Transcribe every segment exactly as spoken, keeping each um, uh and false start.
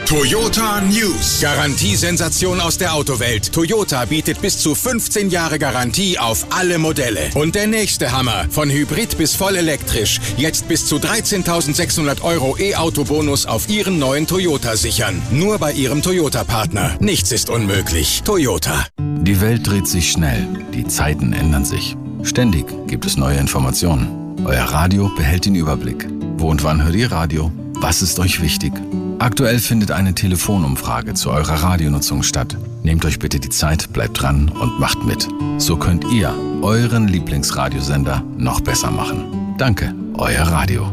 Toyota News. Garantiesensation aus der Autowelt. Toyota bietet bis zu fünfzehn Jahre Garantie auf alle Modelle. Und der nächste Hammer. Von Hybrid bis voll elektrisch. Jetzt bis zu dreizehntausendsechshundert Euro E-Auto-Bonus auf Ihren neuen Toyota sichern. Nur bei Ihrem Toyota-Partner. Nichts ist unmöglich. Toyota. Die Welt dreht sich schnell. Die Zeiten ändern sich. Ständig gibt es neue Informationen. Euer Radio behält den Überblick. Wo und wann hört ihr Radio? Was ist euch wichtig? Aktuell findet eine Telefonumfrage zu eurer Radionutzung statt. Nehmt euch bitte die Zeit, bleibt dran und macht mit. So könnt ihr euren Lieblingsradiosender noch besser machen. Danke, euer Radio.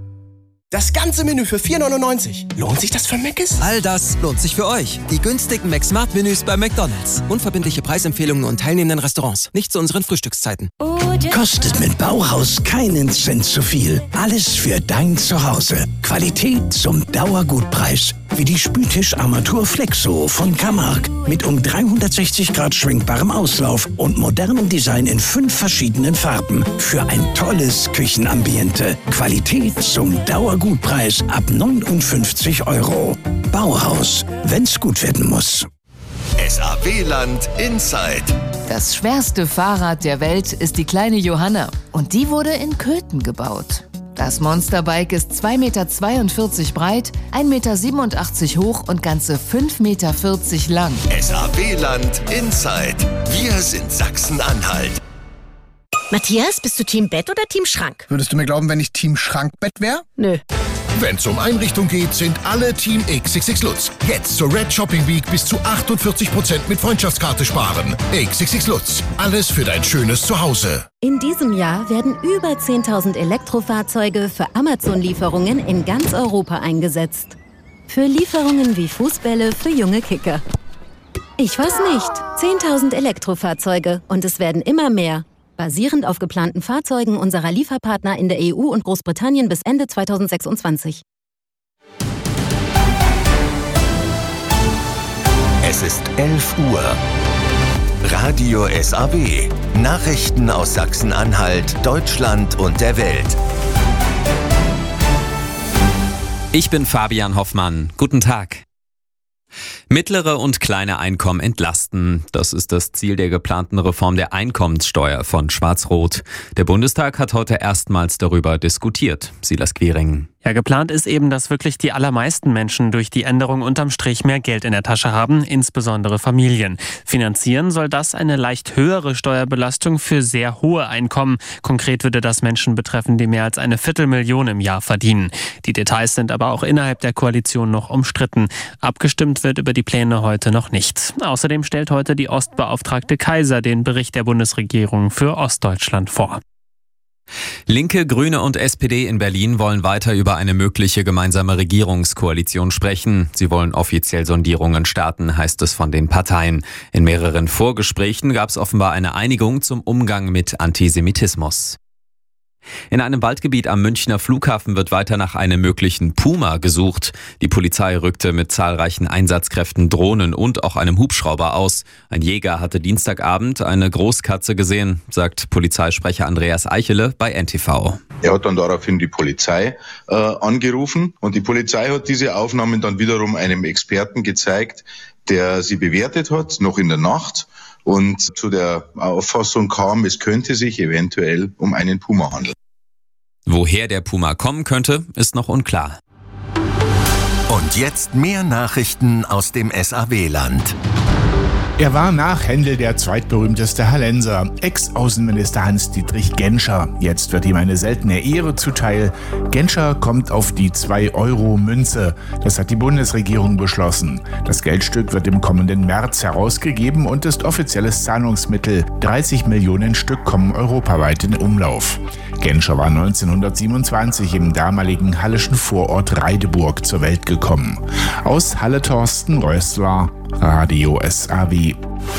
Das ganze Menü für vier neunundneunzig. Lohnt sich das für Mc's? All das lohnt sich für euch. Die günstigen McSmart-Menüs bei McDonald's. Unverbindliche Preisempfehlungen und teilnehmenden Restaurants. Nicht zu unseren Frühstückszeiten. Kostet mit Bauhaus keinen Cent zu viel. Alles für dein Zuhause. Qualität zum Dauergutpreis. Wie die Spültischarmatur Flexo von Camargue. Mit um dreihundertsechzig Grad schwenkbarem Auslauf und modernem Design in fünf verschiedenen Farben. Für ein tolles Küchenambiente. Qualität zum Dauergutpreis ab neunundfünfzig Euro. Bauhaus, wenn's gut werden muss. S A W-Land Inside. Das schwerste Fahrrad der Welt ist die kleine Johanna. Und die wurde in Köthen gebaut. Das Monsterbike ist zwei Komma zweiundvierzig Meter breit, ein Komma siebenundachtzig Meter hoch und ganze fünf Komma vierzig Meter lang. S A W-Land Inside. Wir sind Sachsen-Anhalt. Matthias, bist du Team Bett oder Team Schrank? Würdest du mir glauben, wenn ich Team Schrankbett wäre? Nö. Wenn's um Einrichtung geht, sind alle Team X X X Lutz. Jetzt zur Red Shopping Week bis zu achtundvierzig Prozent mit Freundschaftskarte sparen. X X X Lutz. Alles für dein schönes Zuhause. In diesem Jahr werden über zehntausend Elektrofahrzeuge für Amazon-Lieferungen in ganz Europa eingesetzt. Für Lieferungen wie Fußbälle für junge Kicker. Ich weiß nicht. zehntausend Elektrofahrzeuge und es werden immer mehr. Basierend auf geplanten Fahrzeugen unserer Lieferpartner in der E U und Großbritannien bis Ende zweitausendsechsundzwanzig. Es ist elf Uhr. Radio S A W. Nachrichten aus Sachsen-Anhalt, Deutschland und der Welt. Ich bin Fabian Hoffmann. Guten Tag. Mittlere und kleine Einkommen entlasten. Das ist das Ziel der geplanten Reform der Einkommenssteuer von Schwarz-Rot. Der Bundestag hat heute erstmals darüber diskutiert. Silas Quiring. Ja, geplant ist eben, dass wirklich die allermeisten Menschen durch die Änderung unterm Strich mehr Geld in der Tasche haben, insbesondere Familien. Finanzieren soll das eine leicht höhere Steuerbelastung für sehr hohe Einkommen. Konkret würde das Menschen betreffen, die mehr als eine Viertelmillion im Jahr verdienen. Die Details sind aber auch innerhalb der Koalition noch umstritten. Abgestimmt wird über die Pläne heute noch nicht. Außerdem stellt heute die Ostbeauftragte Kaiser den Bericht der Bundesregierung für Ostdeutschland vor. Linke, Grüne und S P D in Berlin wollen weiter über eine mögliche gemeinsame Regierungskoalition sprechen. Sie wollen offiziell Sondierungen starten, heißt es von den Parteien. In mehreren Vorgesprächen gab es offenbar eine Einigung zum Umgang mit Antisemitismus. In einem Waldgebiet am Münchner Flughafen wird weiter nach einem möglichen Puma gesucht. Die Polizei rückte mit zahlreichen Einsatzkräften, Drohnen und auch einem Hubschrauber aus. Ein Jäger hatte Dienstagabend eine Großkatze gesehen, sagt Polizeisprecher Andreas Eichele bei N T V. Er hat dann daraufhin die Polizei äh, angerufen und die Polizei hat diese Aufnahmen dann wiederum einem Experten gezeigt, der sie bewertet hat, noch in der Nacht. Und zu der Auffassung kam, es könnte sich eventuell um einen Puma handeln. Woher der Puma kommen könnte, ist noch unklar. Und jetzt mehr Nachrichten aus dem S A W-Land. Er war nach Händel der zweitberühmteste Hallenser, Ex-Außenminister Hans-Dietrich Genscher. Jetzt wird ihm eine seltene Ehre zuteil. Genscher kommt auf die zwei Euro Münze. Das hat die Bundesregierung beschlossen. Das Geldstück wird im kommenden März herausgegeben und ist offizielles Zahlungsmittel. dreißig Millionen Stück kommen europaweit in Umlauf. Genscher war neunzehnhundertsiebenundzwanzig im damaligen halleschen Vorort Reideburg zur Welt gekommen. Aus Halle Thorsten Rössler, Radio S A W.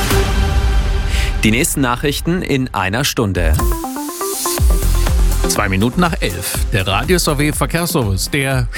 Die nächsten Nachrichten in einer Stunde. Zwei Minuten nach elf. Der Radio S A W Verkehrsservice, der